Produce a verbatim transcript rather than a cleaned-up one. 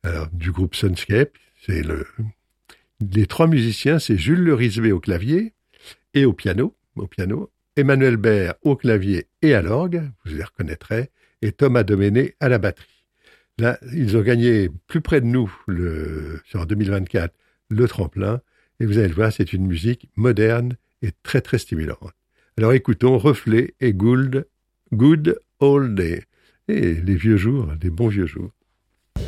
Alors, du groupe Sunscape. C'est le, les trois musiciens, c'est Jules Le Risvet au clavier et au piano, au piano, Emmanuel Baird au clavier et à l'orgue, vous les reconnaîtrez, et Thomas Doméné à la batterie. Là, ils ont gagné plus près de nous, le, en deux mille vingt-quatre, le tremplin, et vous allez le voir, c'est une musique moderne et très très stimulante. Alors écoutons Reflet et Gould, Good Old Day, et les vieux jours, les bons vieux jours.